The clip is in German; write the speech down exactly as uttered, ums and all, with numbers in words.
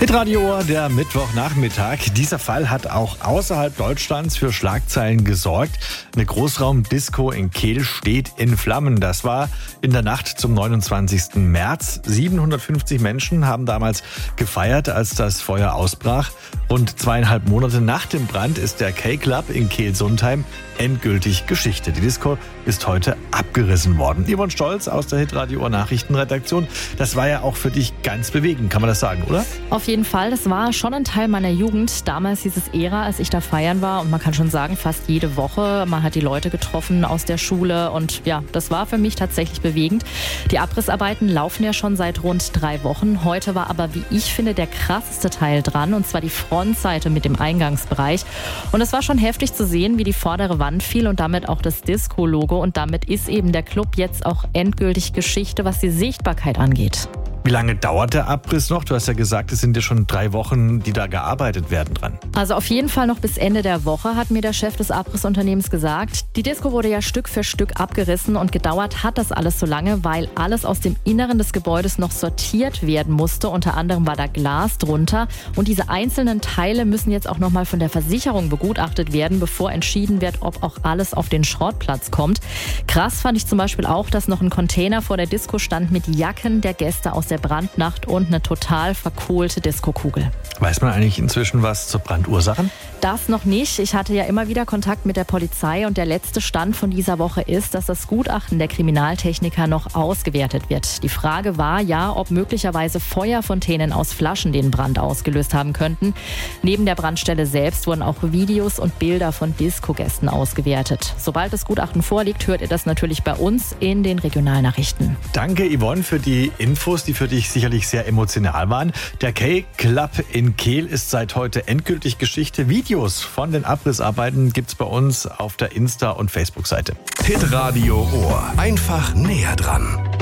Hitradio Ohr, der Mittwochnachmittag. Dieser Fall hat auch außerhalb Deutschlands für Schlagzeilen gesorgt. Eine Großraumdisco in Kehl steht in Flammen. Das war in der Nacht zum neunundzwanzigsten März. siebenhundertfünfzig Menschen haben damals gefeiert, als das Feuer ausbrach. Rund zweieinhalb Monate nach dem Brand ist der K-Club in Kehl-Sundheim endgültig Geschichte. Die Disco ist heute abgerissen worden. Yvonne Stolz aus der Hitradio Ohr Nachrichtenredaktion. Das war ja auch für dich ganz bewegend, kann man das sagen, oder? Auf jeden Fall, das war schon ein Teil meiner Jugend. Damals hieß es Ära, als ich da feiern war, und man kann schon sagen, fast jede Woche. Man hat die Leute getroffen aus der Schule und ja, das war für mich tatsächlich bewegend. Die Abrissarbeiten laufen ja schon seit rund drei Wochen. Heute war aber, wie ich finde, der krasseste Teil dran, und zwar die Frontseite mit dem Eingangsbereich. Und es war schon heftig zu sehen, wie die vordere Wand fiel und damit auch das Disco-Logo, und damit ist eben der Club jetzt auch endgültig Geschichte, was die Sichtbarkeit angeht. Wie lange dauert der Abriss noch? Du hast ja gesagt, es sind ja schon drei Wochen, die da gearbeitet werden dran. Also auf jeden Fall noch bis Ende der Woche, hat mir der Chef des Abrissunternehmens gesagt. Die Disco wurde ja Stück für Stück abgerissen, und gedauert hat das alles so lange, weil alles aus dem Inneren des Gebäudes noch sortiert werden musste. Unter anderem war da Glas drunter, und diese einzelnen Teile müssen jetzt auch nochmal von der Versicherung begutachtet werden, bevor entschieden wird, ob auch alles auf den Schrottplatz kommt. Krass fand ich zum Beispiel auch, dass noch ein Container vor der Disco stand mit Jacken der Gäste aus der Brandnacht und eine total verkohlte Diskokugel. Weiß man eigentlich inzwischen was zur Brandursachen? Das noch nicht. Ich hatte ja immer wieder Kontakt mit der Polizei, und der letzte Stand von dieser Woche ist, dass das Gutachten der Kriminaltechniker noch ausgewertet wird. Die Frage war ja, ob möglicherweise Feuerfontänen aus Flaschen den Brand ausgelöst haben könnten. Neben der Brandstelle selbst wurden auch Videos und Bilder von Disco-Gästen ausgewertet. Sobald das Gutachten vorliegt, hört ihr das natürlich bei uns in den Regionalnachrichten. Danke, Yvonne, für die Infos, die für dich sicherlich sehr emotional waren. Der K-Club in Kehl ist seit heute endgültig Geschichte. Videos von den Abrissarbeiten gibt's bei uns auf der Insta- und Facebook-Seite. Hitradio Ohr. Einfach näher dran.